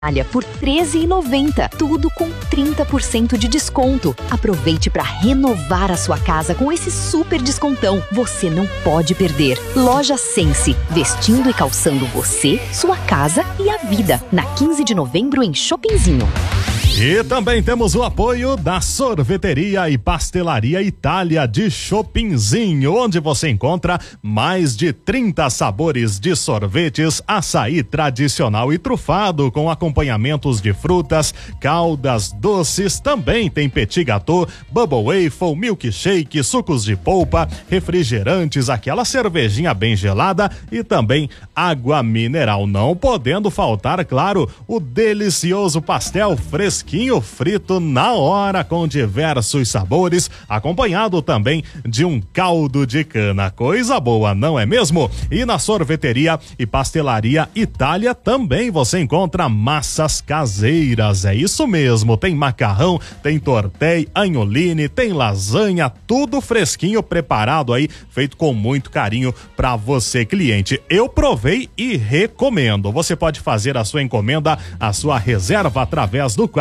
por R$ 13,90. Tudo com 30% de desconto. Aproveite para renovar a sua casa com esse super descontão. Você não pode perder. Loja Sense, vestindo e calçando você, sua casa e a vida. Na 15 de novembro em Shoppingzinho. E também temos o apoio da Sorveteria e Pastelaria Itália de Shoppingzinho, onde você encontra mais de 30 sabores de sorvetes, açaí tradicional e trufado com acompanhamentos de frutas, caldas, doces. Também tem petit gâteau, bubble waffle, milkshake, sucos de polpa, refrigerantes, aquela cervejinha bem gelada e também água mineral. Não podendo faltar, claro, o delicioso pastel fresquinho frito na hora com diversos sabores, acompanhado também de um caldo de cana. Coisa boa, não é mesmo? E na Sorveteria e Pastelaria Itália também você encontra massas caseiras. É isso mesmo, tem macarrão, tem tortei, agnoline, tem lasanha, tudo fresquinho, preparado aí, feito com muito carinho para você, cliente. Eu provei e recomendo. Você pode fazer a sua encomenda, a sua reserva através do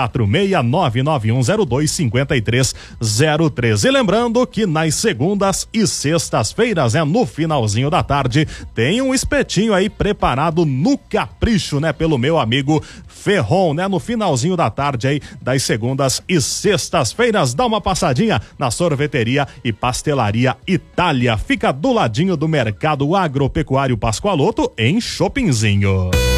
46991025303. E lembrando que nas segundas e sextas-feiras, no finalzinho da tarde, tem um espetinho aí preparado no capricho, pelo meu amigo Ferron, no finalzinho da tarde aí das segundas e sextas-feiras. Dá uma passadinha na Sorveteria e Pastelaria Itália. Fica do ladinho do Mercado Agropecuário Pascoaloto, em Shoppingzinho.